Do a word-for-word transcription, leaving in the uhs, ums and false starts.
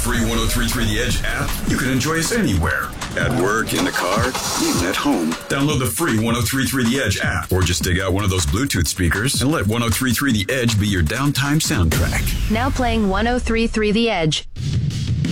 free one oh three point three The Edge app, you can enjoy us anywhere. At work, in the car, even at home. Download the free one oh three point three The Edge app, or just dig out one of those Bluetooth speakers and let one oh three point three The Edge be your downtime soundtrack. Now playing one oh three point three The Edge.